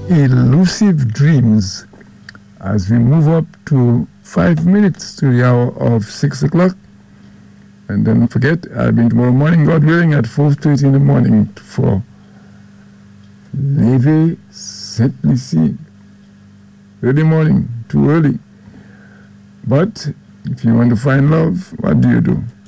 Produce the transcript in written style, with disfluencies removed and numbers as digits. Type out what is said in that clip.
elusive dreams as we move up to 5 minutes to the hour of 6 o'clock. And don't forget, I'll be tomorrow morning, God willing, at 4:30 in the morning for Leve Simplicity. Early morning, too early. But if you want to find love, what do?